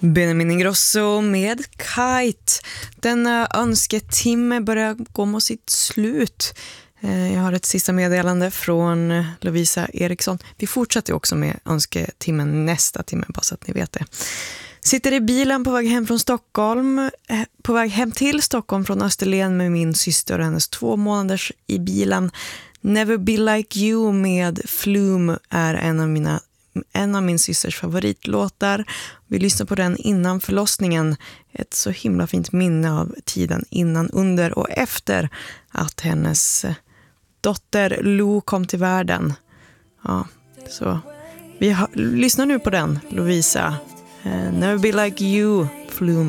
Benjamin Ingrosso med Kite. Denna önsketimme börjar gå mot sitt slut. Jag har ett sista meddelande från Lovisa Eriksson. Vi fortsätter också med önsketimmen nästa timme, bara så att ni vet det. Sitter i bilen på väg hem från Stockholm, på väg hem till Stockholm från Österlen med min syster och hennes 2 månaders i bilen. Never Be Like You med Flume är en av min systers favoritlåtar. Vi lyssnar på den innan förlossningen. Ett så himla fint minne av tiden innan, under och efter att hennes dotter Lo kom till världen. Ja, så vi lyssnar nu på den, Lovisa. Never Be Like You, Flume.